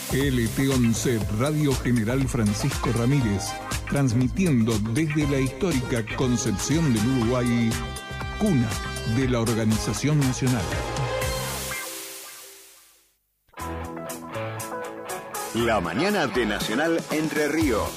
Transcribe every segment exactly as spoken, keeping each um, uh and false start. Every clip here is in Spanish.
L T once Radio General Francisco Ramírez, transmitiendo desde la histórica Concepción del Uruguay, cuna de la Organización Nacional. La mañana de Nacional Entre Ríos.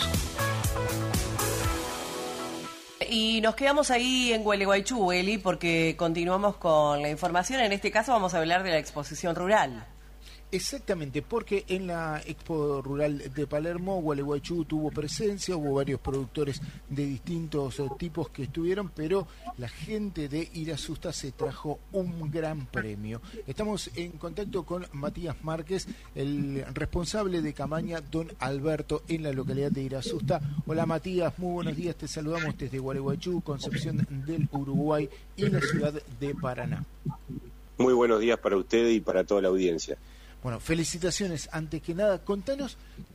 Y nos quedamos ahí en Gualeguaychú, Eli, porque continuamos con la información. En este caso vamos a hablar de la exposición rural. Exactamente, porque en la Expo Rural de Palermo, Gualeguaychú tuvo presencia, hubo varios productores de distintos tipos que estuvieron, pero la gente de Irasusta se trajo un gran premio. Estamos en contacto con Matías Márquez, el responsable de campaña Don Alberto en la localidad de Irasusta. Hola Matías, muy buenos días, te saludamos desde Gualeguaychú, Concepción del Uruguay y la ciudad de Paraná. Muy buenos días para ustedes y para toda la audiencia. Bueno, felicitaciones. Antes que nada, contanos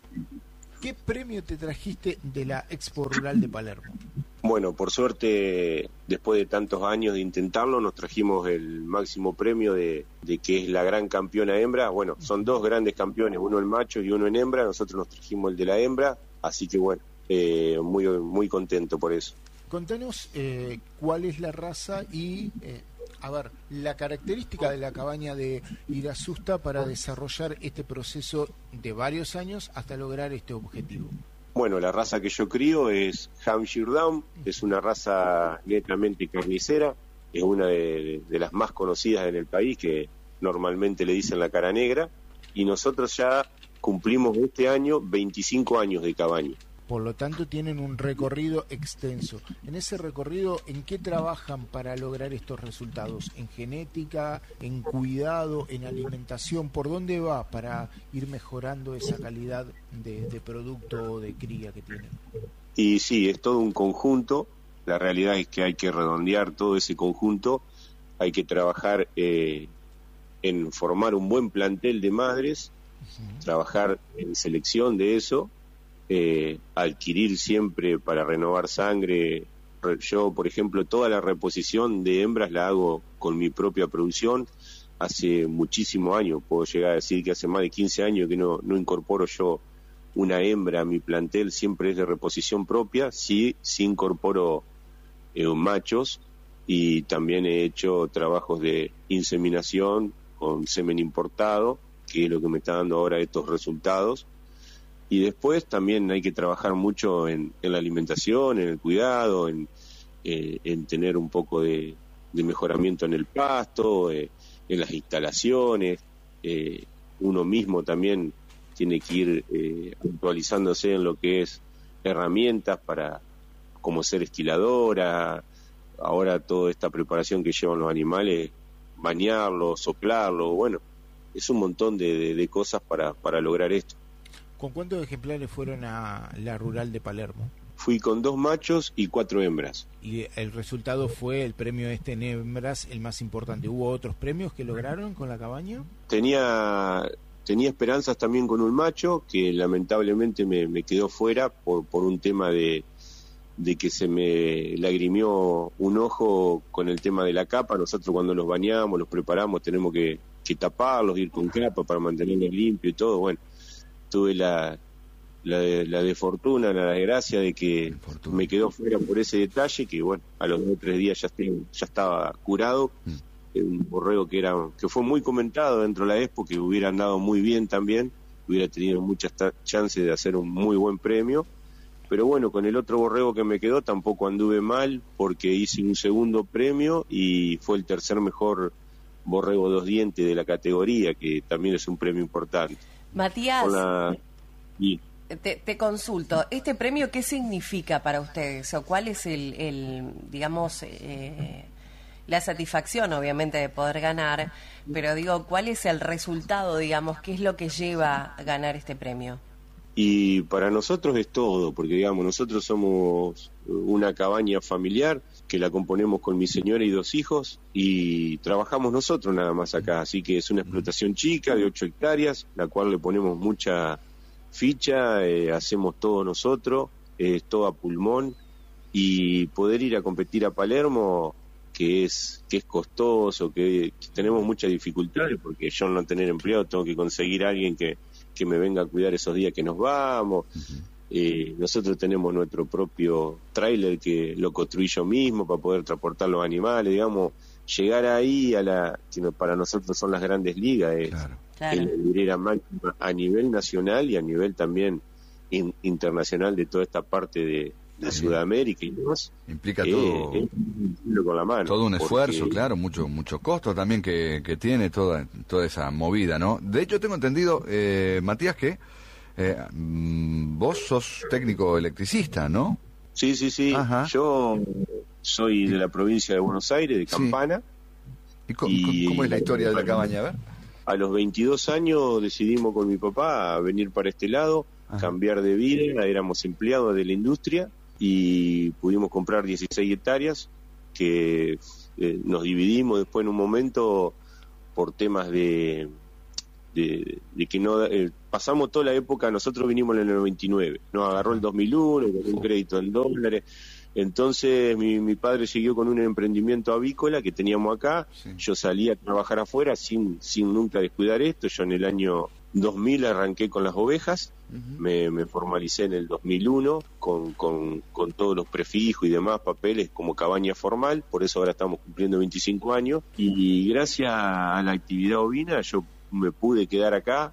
qué premio te trajiste de la Expo Rural de Palermo. Bueno, por suerte, después de tantos años de intentarlo, nos trajimos el máximo premio de, de que es la gran campeona hembra. Bueno, son dos grandes campeones, uno en macho y uno en hembra. Nosotros nos trajimos el de la hembra, así que bueno, eh, muy, muy contento por eso. Contanos eh, cuál es la raza y... Eh, A ver, la característica de la cabaña de Irasusta para desarrollar este proceso de varios años hasta lograr este objetivo. Bueno, la raza que yo crío es Hampshire Down, es una raza netamente carnicera, es una de, de las más conocidas en el país, que normalmente le dicen la cara negra, y nosotros ya cumplimos este año veinticinco años de cabaña. Por lo tanto, tienen un recorrido extenso. En ese recorrido, ¿en qué trabajan para lograr estos resultados? ¿En genética, en cuidado, en alimentación? ¿Por dónde va para ir mejorando esa calidad de, de producto o de cría que tienen? Y sí, es todo un conjunto. La realidad es que hay que redondear todo ese conjunto. Hay que trabajar eh, en formar un buen plantel de madres, uh-huh. trabajar en selección de eso, Eh, adquirir siempre para renovar sangre. Yo, por ejemplo, toda la reposición de hembras la hago con mi propia producción hace muchísimos años. Puedo llegar a decir que hace más de quince años que no, no incorporo yo una hembra a mi plantel, siempre es de reposición propia. Sí, sí incorporo eh, machos, y también he hecho trabajos de inseminación con semen importado, que es lo que me está dando ahora estos resultados. Y después también hay que trabajar mucho en, en la alimentación, en el cuidado, en, eh, en tener un poco de, de mejoramiento en el pasto, eh, en las instalaciones. Eh, uno mismo también tiene que ir eh, actualizándose en lo que es herramientas para, como ser esquiladora, ahora toda esta preparación que llevan los animales, bañarlos, soplarlos, bueno, es un montón de, de, de cosas para, para lograr esto. ¿Con cuántos ejemplares fueron a la rural de Palermo? Fui con dos machos y cuatro hembras. Y el resultado fue el premio este en hembras, el más importante. ¿Hubo otros premios que lograron con la cabaña? Tenía tenía esperanzas también con un macho, que lamentablemente me, me quedó fuera por, por un tema de, de que se me lagrimió un ojo con el tema de la capa. Nosotros cuando los bañamos, los preparamos, tenemos que, que taparlos, ir con capa para mantenerlos limpios y todo, bueno. Tuve la, la, de, la de fortuna, la desgracia de que me quedó fuera por ese detalle, que bueno, a los dos o tres días ya, estoy, ya estaba curado. Mm. Un borrego que era que fue muy comentado dentro de la Expo, que hubiera andado muy bien también, hubiera tenido muchas chances de hacer un muy buen premio. Pero bueno, con el otro borrego que me quedó tampoco anduve mal, porque hice un segundo premio y fue el tercer mejor borrego dos dientes de la categoría, que también es un premio importante. Matías, la... y... te, te consulto, ¿este premio qué significa para ustedes? ¿O cuál es el, el digamos, eh, la satisfacción, obviamente, de poder ganar? Pero digo, ¿cuál es el resultado, digamos, qué es lo que lleva a ganar este premio? Y para nosotros es todo, porque digamos, nosotros somos una cabaña familiar que la componemos con mi señora y dos hijos, y trabajamos nosotros nada más acá, así que es una explotación chica de ocho hectáreas, la cual le ponemos mucha ficha, eh, hacemos todo nosotros, es eh, todo a pulmón, y poder ir a competir a Palermo, que es que es costoso, que, que tenemos muchas dificultades, porque yo al no tener empleado tengo que conseguir a alguien que que me venga a cuidar esos días que nos vamos. Uh-huh. Eh, nosotros tenemos nuestro propio tráiler que lo construí yo mismo para poder transportar los animales, digamos, llegar ahí a la que para nosotros son las grandes ligas, es claro. Claro. la librera máxima a nivel nacional y a nivel también in, internacional de toda esta parte de, de sí. Sudamérica y demás. Implica eh, todo, eh, con la mano, todo un porque, esfuerzo, claro, mucho mucho costo también que, que tiene toda toda esa movida, ¿no? De hecho, tengo entendido, eh, Matías, que eh, vos sos técnico electricista, ¿no? Sí, sí, sí. Ajá. Yo soy de la provincia de Buenos Aires, de Campana. Sí. ¿Y, cómo, y cómo es la historia de la cabaña? A ver. A los veintidós años decidimos con mi papá venir para este lado, ajá, cambiar de vida, éramos empleados de la industria y pudimos comprar dieciséis hectáreas que eh, nos dividimos después en un momento por temas de, de, de que no eh, pasamos toda la época, nosotros vinimos en el noventa y nueve, nos agarró el dos mil uno con un crédito en dólares. Entonces mi, mi padre siguió con un emprendimiento avícola que teníamos acá. Sí. Yo salí a trabajar afuera sin sin nunca descuidar esto. Yo en el año dos mil arranqué con las ovejas, uh-huh, me, me formalicé en el dos mil uno con, con, con todos los prefijos y demás papeles como cabaña formal, por eso ahora estamos cumpliendo veinticinco años y gracias a la actividad ovina yo me pude quedar acá,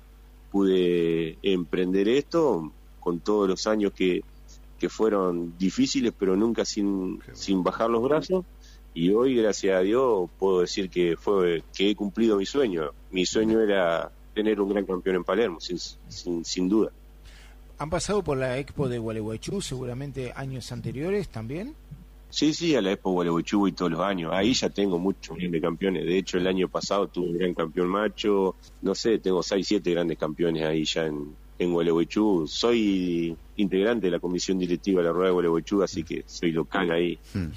pude emprender esto con todos los años que que fueron difíciles, pero nunca sin, sin bajar los brazos, y hoy, gracias a Dios, puedo decir que fue que he cumplido mi sueño. Mi sueño era tener un gran campeón en Palermo, sin, sin, sin duda. ¿Han pasado por la Expo de Gualeguaychú, seguramente años anteriores también? Sí, sí, a la Expo Gualeguaychú voy todos los años. Ahí ya tengo muchos grandes campeones. De hecho, el año pasado tuve un gran campeón macho. No sé, tengo seis, siete grandes campeones ahí ya en... en Gualeguaychú. Soy integrante de la comisión directiva de la Rueda de Gualeguaychú, así que soy local ahí.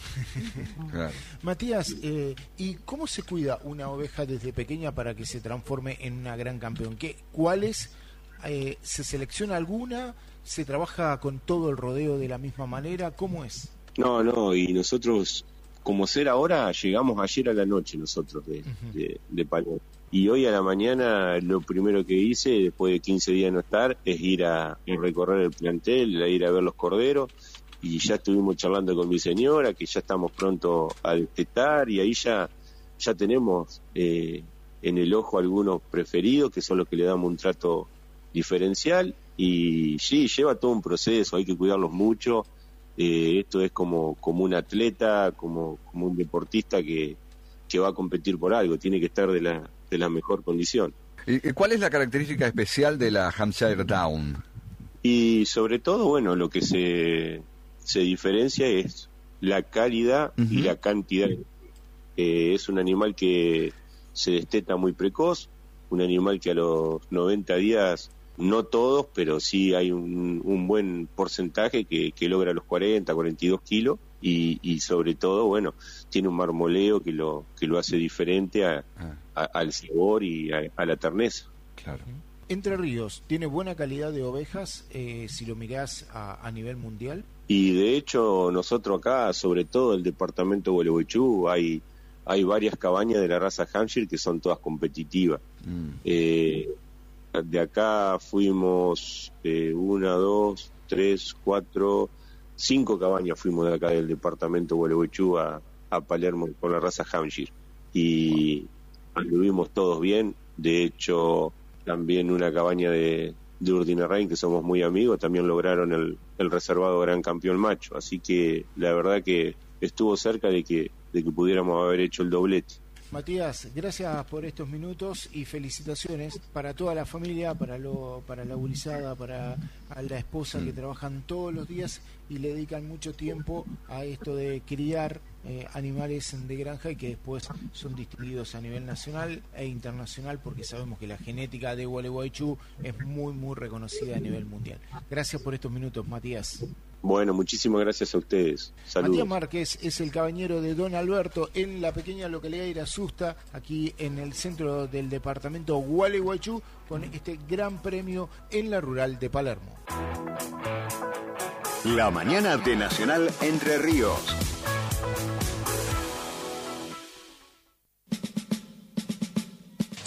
Claro. Matías, eh, ¿y cómo se cuida una oveja desde pequeña para que se transforme en una gran campeón? ¿Qué, ¿Cuáles? Eh, ¿Se selecciona alguna? ¿Se trabaja con todo el rodeo de la misma manera? ¿Cómo es? No, no, y nosotros, como ser ahora, llegamos ayer a la noche nosotros de, uh-huh, de, de Palermo. Y hoy a la mañana lo primero que hice, después de quince días de no estar, es ir a, a recorrer el plantel, a ir a ver los corderos, y ya estuvimos charlando con mi señora, que ya estamos pronto a destetar, y ahí ya, ya tenemos eh, en el ojo algunos preferidos, que son los que le damos un trato diferencial, y sí, lleva todo un proceso, hay que cuidarlos mucho, eh, esto es como, como un atleta, como, como un deportista que, que va a competir por algo, tiene que estar de la de la mejor condición. ¿Y cuál es la característica especial de la Hampshire Down? Y sobre todo, bueno, lo que se, se diferencia es la calidad, uh-huh, y la cantidad. Eh, es un animal que se desteta muy precoz, un animal que a los noventa días, no todos, pero sí hay un, un buen porcentaje que, que logra los cuarenta, cuarenta y dos kilos, y, y sobre todo, bueno, tiene un marmoleo que lo que lo hace diferente a, ah. a, al sabor y a, a la terneza. Claro. Entre Ríos, ¿tiene buena calidad de ovejas eh, si lo mirás a, a nivel mundial? Y de hecho, nosotros acá, sobre todo el departamento de Gualeguaychú, hay, hay varias cabañas de la raza Hampshire que son todas competitivas. Mm. Eh, de acá fuimos eh, una, dos, tres, cuatro, cinco cabañas fuimos de acá del departamento de Gualeguaychú a, a Palermo con la raza Hampshire. Y anduvimos todos bien. De hecho, también una cabaña de, de Urdinarrain, que somos muy amigos, también lograron el, el reservado Gran Campeón Macho. Así que la verdad que estuvo cerca de que, de que pudiéramos haber hecho el doblete. Matías, gracias por estos minutos y felicitaciones para toda la familia, para lo, para la gurizada, para a la esposa que trabajan todos los días y le dedican mucho tiempo a esto de criar eh, animales de granja y que después son distinguidos a nivel nacional e internacional, porque sabemos que la genética de Gualeguaychú es muy muy reconocida a nivel mundial. Gracias por estos minutos, Matías. Bueno, muchísimas gracias a ustedes. Saludos. Matías Márquez es el cabañero de Don Alberto en la pequeña localidad de Irasusta, aquí en el centro del departamento Gualeguaychú, con este gran premio en la rural de Palermo. La mañana de Nacional Entre Ríos.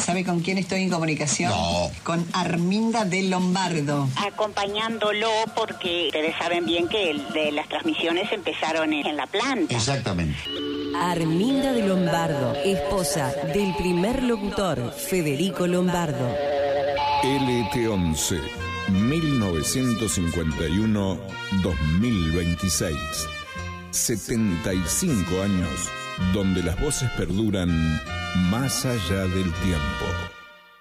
¿Sabe con quién estoy en comunicación? No. Con Arminda de Lombardo. Acompañándolo porque ustedes saben bien que el de las transmisiones empezaron en, en la planta. Exactamente. Arminda de Lombardo, esposa del primer locutor, Federico Lombardo. L T once, mil novecientos cincuenta y uno a dos mil veintiséis. setenta y cinco años donde las voces perduran más allá del tiempo.